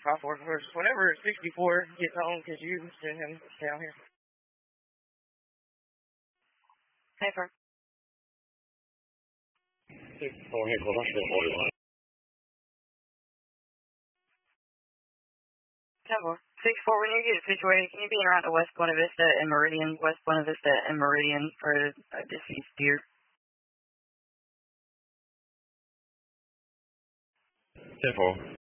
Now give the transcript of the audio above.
544. Whenever 64 gets home, could you send him down here? Hey, firm. 64 here, call us 41. 64, when you get situated, can you be around the West Buena Vista and Meridian, West Buena Vista and Meridian for a deceased deer? 10-4.